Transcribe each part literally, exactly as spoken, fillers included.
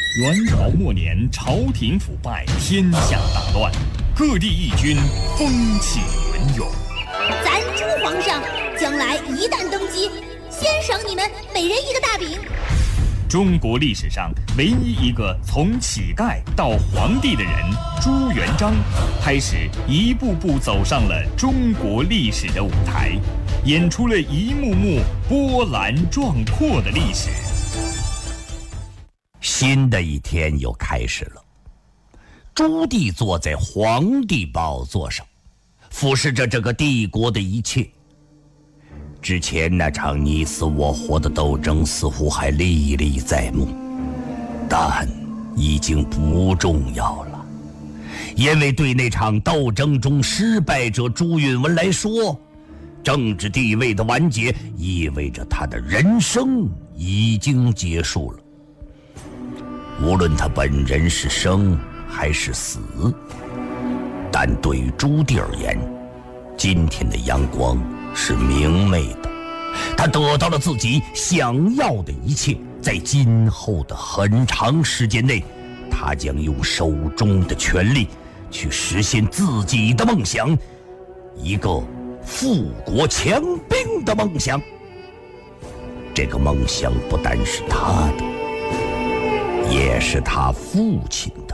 元朝末年，朝廷腐败，天下大乱，各地义军风起云涌。 咱朱皇上将来一旦登基，先赏你们每人一个大饼。 中国历史上唯一一个从乞丐到皇帝的人朱元璋，开始一步步走上了中国历史的舞台，演出了一幕幕波澜壮阔的历史。 新的一天又开始了，朱棣坐在皇帝宝座上，俯视着这个帝国的一切。之前那场你死我活的斗争似乎还历历在目，但已经不重要了，因为对那场斗争中失败者朱允炆来说，政治地位的完结意味着他的人生已经结束了。无论他本人是生还是死，但对于朱棣而言，今天的阳光是明媚的，他得到了自己想要的一切。在今后的很长时间内，他将用手中的权力去实现自己的梦想，一个富国强兵的梦想。这个梦想不单是他的，也是他父亲的。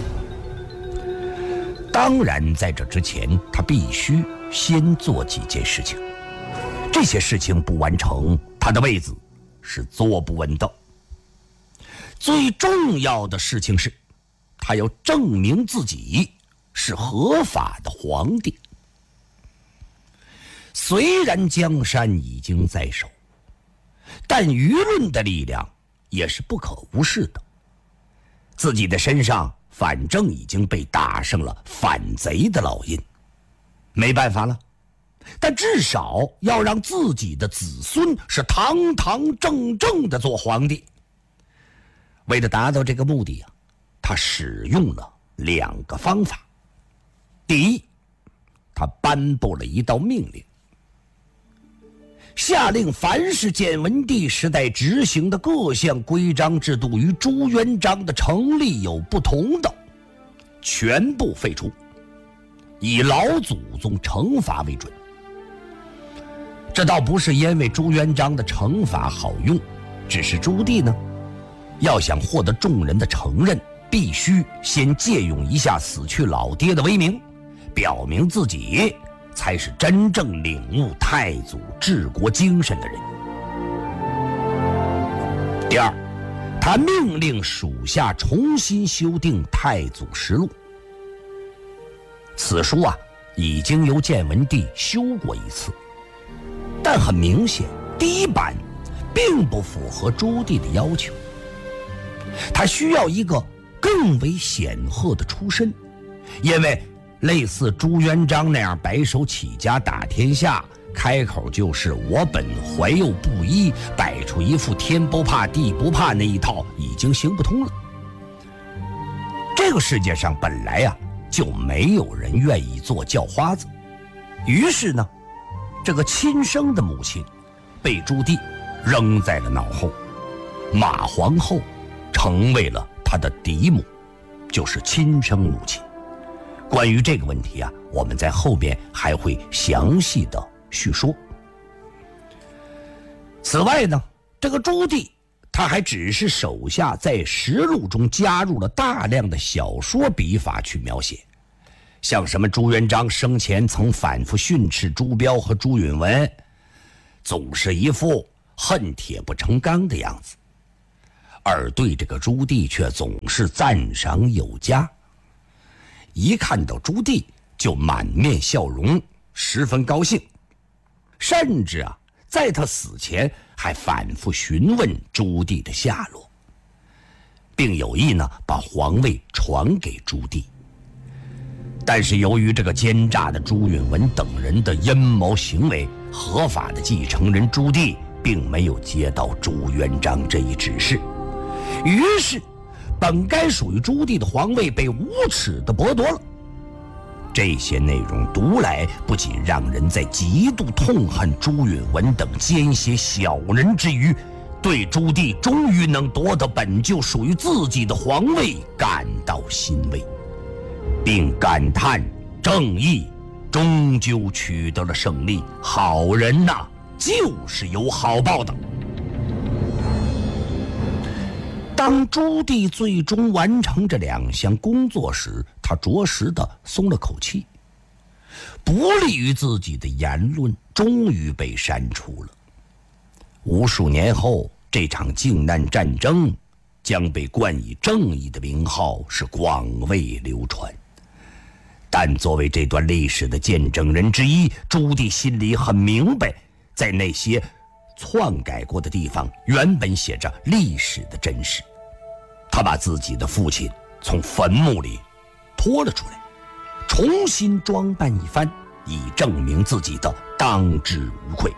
当然，在这之前，他必须先做几件事情。这些事情不完成，他的位子是坐不稳的。最重要的事情是，他要证明自己是合法的皇帝。虽然江山已经在手，但舆论的力量也是不可无视的。自己的身上反正已经被打上了反贼的烙印，没办法了，但至少要让自己的子孙是堂堂正正的做皇帝。为了达到这个目的啊，他使用了两个方法。第一，他颁布了一道命令，下令凡是建文帝时代执行的各项规章制度与朱元璋的成立有不同的，全部废除，以老祖宗惩罚为准。这倒不是因为朱元璋的惩罚好用，只是朱棣呢，要想获得众人的承认，必须先借用一下死去老爹的威名，表明自己才是真正领悟太祖治国精神的人。第二，他命令属下重新修订《太祖实录》。此书啊，已经由建文帝修过一次，但很明显，第一版并不符合朱棣的要求。他需要一个更为显赫的出身，因为类似朱元璋那样白手起家打天下，开口就是我本怀幼不依，摆出一副天不怕地不怕那一套已经行不通了。这个世界上本来啊就没有人愿意做叫花子，于是呢，这个亲生的母亲被朱棣扔在了脑后，马皇后成为了他的嫡母，就是亲生母亲。关于这个问题啊，我们在后边还会详细的叙说。此外呢，这个朱棣他还只是手下在实录中加入了大量的小说笔法去描写，像什么朱元璋生前曾反复训斥朱标和朱允炆，总是一副恨铁不成钢的样子，而对这个朱棣却总是赞赏有加。一看到朱棣就满面笑容，十分高兴，甚至啊，在他死前还反复询问朱棣的下落，并有意呢把皇位传给朱棣。但是由于这个奸诈的朱允炆等人的阴谋行为，合法的继承人朱棣并没有接到朱元璋这一指示，于是本该属于朱棣的皇位被无耻地剥夺了。这些内容读来，不仅让人在极度痛恨朱允炆等奸邪小人之余， 对朱棣终于能夺得本就属于自己的皇位感到欣慰，并感叹正义终究取得了胜利，好人呐，就是有好报的。当朱棣最终完成这两项工作时，他着实的松了口气，不利于自己的言论终于被删除了。无数年后，这场靖难战争将被冠以正义的名号，是广为流传。但作为这段历史的见证人之一，朱棣心里很明白，在那些篡改过的地方原本写着历史的真实。他把自己的父亲从坟墓里拖了出来，重新装扮一番，以证明自己的当之无愧。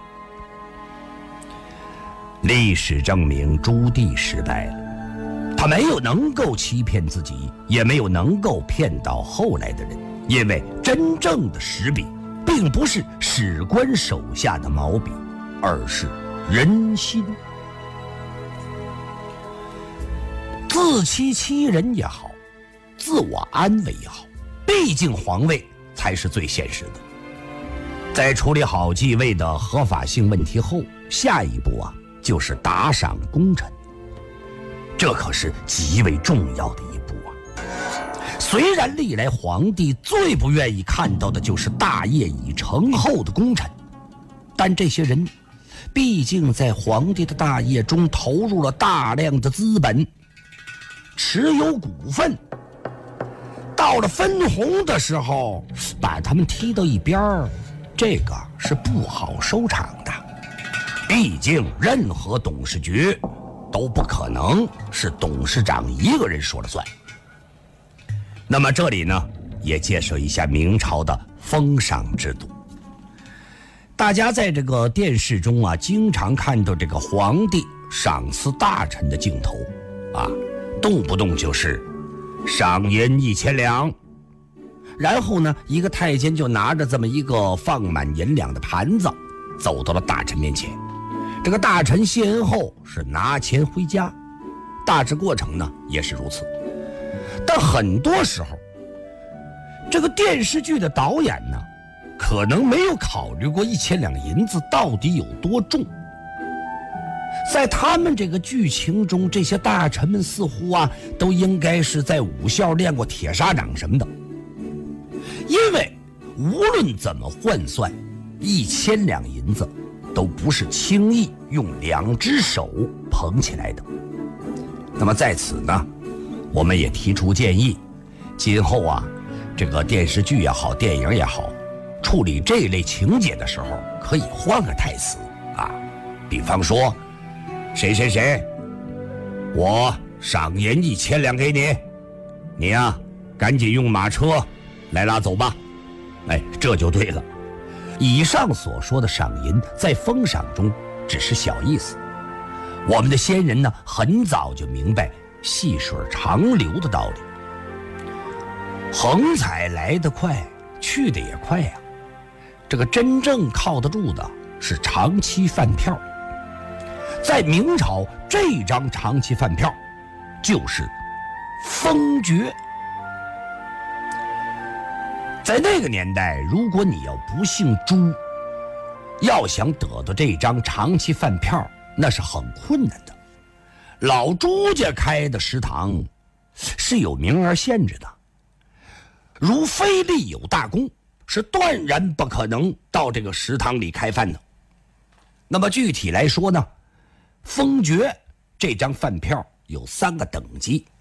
历史证明朱棣失败了，他没有能够欺骗自己，也没有能够骗到后来的人，因为真正的史笔并不是史官手下的毛笔，而是人心。自欺欺人也好，自我安慰也好，毕竟皇位才是最现实的。在处理好继位的合法性问题后，下一步啊就是打赏功臣，这可是极为重要的一步啊。虽然历来皇帝最不愿意看到的就是大业已成后的功臣，但这些人毕竟在皇帝的大业中投入了大量的资本，持有股份，到了分红的时候把他们踢到一边儿，这个是不好收场的。毕竟任何董事局都不可能是董事长一个人说了算。那么这里呢，也介绍一下明朝的封赏制度。大家在这个电视中啊，经常看到这个皇帝赏赐大臣的镜头啊，动不动就是赏银一千两，然后呢，一个太监就拿着这么一个放满银两的盘子，走到了大臣面前。这个大臣谢恩后是拿钱回家，大致过程呢也是如此。但很多时候，这个电视剧的导演呢，可能没有考虑过一千两银子到底有多重。在他们这个剧情中，这些大臣们似乎啊都应该是在武校练过铁砂掌什么的，因为无论怎么换算，一千两银子都不是轻易用两只手捧起来的。那么在此呢，我们也提出建议，今后啊这个电视剧也好，电影也好，处理这类情节的时候可以换个台词啊，比方说谁谁谁，我赏银一千两给你，你呀、啊、赶紧用马车来拉走吧。哎，这就对了。以上所说的赏银在封赏中只是小意思，我们的先人呢很早就明白细水长流的道理。横财来得快，去得也快呀、啊。这个真正靠得住的是长期饭票。在明朝，这张长期饭票就是封爵。在那个年代，如果你要不姓朱，要想得到这张长期饭票，那是很困难的。老朱家开的食堂是有名额限制的，如非立有大功，是断然不可能到这个食堂里开饭的。那么具体来说呢，封爵这张饭票有三个等级。